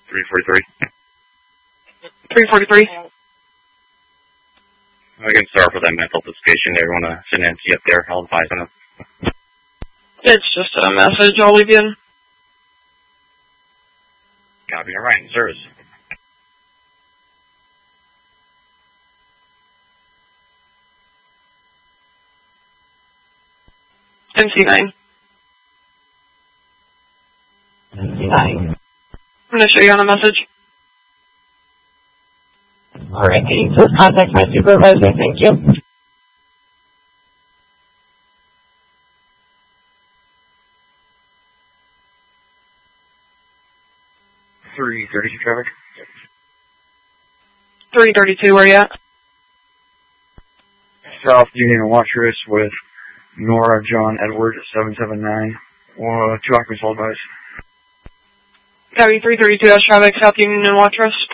343. 343. I can start for that mental investigation there. You want to send Nancy up there? I'll advise on it. It's just a message I'll leave you in. Copy. All right. Service. MC9. MC9. I'm going to show you on a message. Alright, can you please contact my supervisor? Thank you. Three 32 traffic. 332, where you at? South Union and Watchers with Nora John Edward 779. 2 occupants all advised. Copy 332 as traffic, South Union and Watchers.